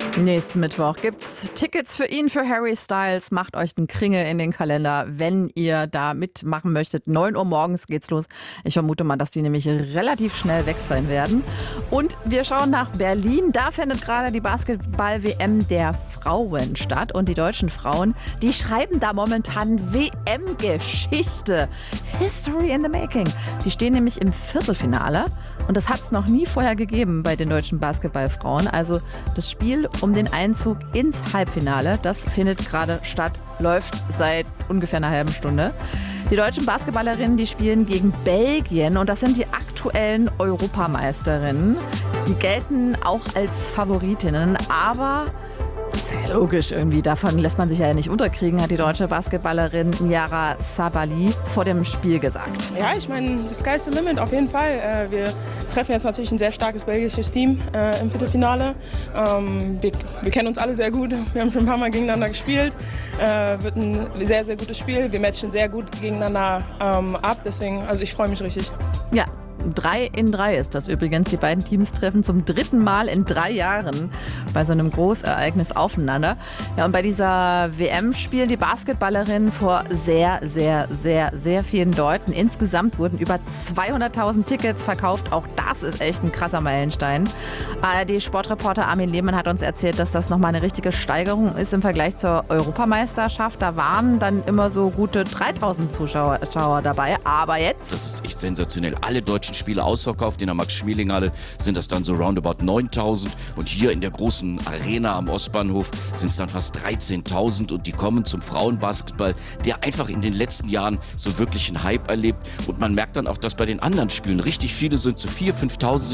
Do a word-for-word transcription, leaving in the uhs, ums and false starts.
Nächsten Mittwoch gibt's Tickets für ihn, für Harry Styles. Macht euch einen Kringel in den Kalender, wenn ihr da mitmachen möchtet. neun Uhr morgens geht's los. Ich vermute mal, dass die nämlich relativ schnell weg sein werden. Und wir schauen nach Berlin. Da findet gerade die Basketball-W M der Frauen statt. Und die deutschen Frauen, die schreiben da momentan W M-Geschichte. History in the making. Die stehen nämlich im Viertelfinale. Und das hat es noch nie vorher gegeben bei den deutschen Basketballfrauen. Also das Spiel um den Einzug ins Halbfinale, das findet gerade statt, läuft seit ungefähr einer halben Stunde. Die deutschen Basketballerinnen, die spielen gegen Belgien und das sind die aktuellen Europameisterinnen. Die gelten auch als Favoritinnen, aber ist ja logisch irgendwie, davon lässt man sich ja nicht unterkriegen, hat die deutsche Basketballerin Yara Sabali vor dem Spiel gesagt. Ja, ich meine, the sky's the limit, auf jeden Fall. Wir treffen jetzt natürlich ein sehr starkes belgisches Team äh, im Viertelfinale. Ähm, wir, wir kennen uns alle sehr gut, wir haben schon ein paar Mal gegeneinander gespielt. Äh, wird ein sehr, sehr gutes Spiel, wir matchen sehr gut gegeneinander ähm, ab, deswegen, also ich freue mich richtig. Ja. Drei in drei ist das übrigens. Die beiden Teams treffen zum dritten Mal in drei Jahren bei so einem Großereignis aufeinander. Ja, und bei dieser W M spielen die Basketballerinnen vor sehr, sehr, sehr, sehr vielen Leuten. Insgesamt wurden über zweihunderttausend Tickets verkauft. Auch das ist echt ein krasser Meilenstein. A R D-Sportreporter Armin Lehmann hat uns erzählt, dass das nochmal eine richtige Steigerung ist im Vergleich zur Europameisterschaft. Da waren dann immer so gute dreitausend Zuschauer dabei. Aber jetzt... Das ist echt sensationell. Alle deutschen Spiele ausverkauft. In der Max-Schmeling-Halle sind das dann so roundabout neuntausend und hier in der großen Arena am Ostbahnhof sind es dann fast dreizehntausend und die kommen zum Frauenbasketball, der einfach in den letzten Jahren so wirklich einen Hype erlebt und man merkt dann auch, dass bei den anderen Spielen richtig viele sind, so viertausend, fünftausend